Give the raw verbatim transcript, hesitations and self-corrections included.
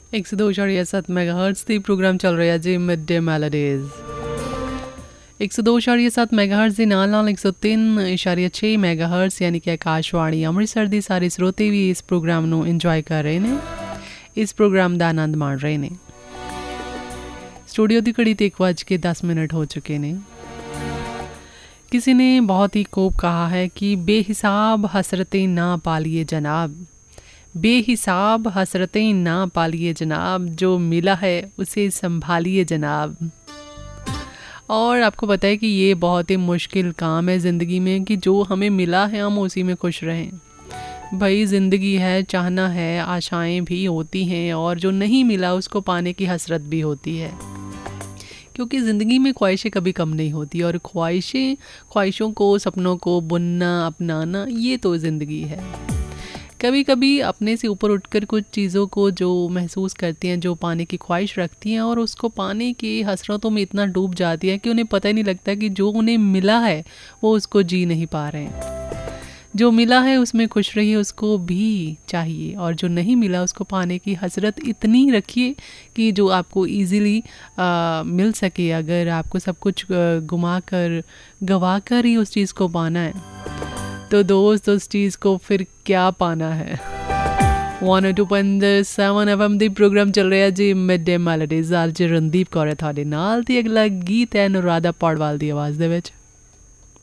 एक सौ दो इशारिया सत्त मेगाहर्ट्ज़ ਤੇ ਪ੍ਰੋਗਰਾਮ ਚੱਲ ਰਿਹਾ ਜੀ ਮਿਡ ਡੇ ਮੈਲੋਡੀਜ਼। एक सौ दो इशारिया सत्त ਮੈਗਾਹਰਟਜ਼ ਦੇ ਨਾਲ ਨਾਲ एक सौ तीन इशारिया छः ਮੈਗਾਹਰਟਜ਼ ਯਾਨੀ ਕਿ ਆਕਾਸ਼ਵਾਣੀ ਅੰਮ੍ਰਿਤਸਰ ਦੇ ਸਾਰੇ ਸਰੋਤੇ ਵੀ ਇਸ ਪ੍ਰੋਗਰਾਮ ਨੂੰ ਇੰਜੋਏ ਕਰ ਰਹੇ ਨੇ, ਇਸ ਪ੍ਰੋਗਰਾਮ ਦਾ ਆਨੰਦ ਮਾਣ ਰਹੇ ਨੇ। स्टूडियो की घड़ी तो एक बज के दस मिनट हो चुके ने। किसी ने बहुत ही खूब कहा है कि बेहिसाब हसरतें ना पालिए जनाब, बेहिसाब हसरतें ना पालिए जनाब, जो मिला है उसे संभालिए जनाब। और आपको पता है कि ये बहुत ही मुश्किल काम है ज़िंदगी में कि जो हमें मिला है हम उसी में खुश रहें। भाई ज़िंदगी है, चाहना है, आशाएं भी होती हैं और जो नहीं मिला उसको पाने की हसरत भी होती है, क्योंकि ज़िंदगी में ख्वाहिशें कभी कम नहीं होती और ख्वाहिशें ख्वाहिशों को सपनों को बुनना अपनाना ये तो ज़िंदगी है। कभी कभी अपने से ऊपर उठकर कुछ चीज़ों को जो महसूस करती हैं, जो पाने की ख्वाहिश रखती हैं और उसको पाने की हसरतों में इतना डूब जाती हैं कि उन्हें पता ही नहीं लगता कि जो उन्हें मिला है वो उसको जी नहीं पा रहे हैं। जो मिला है उसमें खुश रहिए, उसको भी चाहिए, और जो नहीं मिला उसको पाने की हसरत इतनी रखिए कि जो आपको इजीली मिल सके। अगर आपको सब कुछ घुमा कर गवा कर ही उस चीज़ को पाना है तो दोस्त उस चीज़ को फिर क्या पाना है। One O two point seven F M ਦੀ ਪ੍ਰੋਗਰਾਮ ਚੱਲ ਰਿਹਾ ਜੀ ਮਿਡ ਡੇ ਮੈਲੋਡੀਜ਼। ਅੱਜ ਰਣਦੀਪ ਕੌਰ ਹੈ ਤੁਹਾਡੇ ਨਾਲ ਤੇ ਅਗਲਾ ਗੀਤ ਹੈ ਅਨੁਰਾਧਾ ਪੌਡਵਾਲ ਦੀ ਆਵਾਜ਼ ਦੇ ਵਿੱਚ।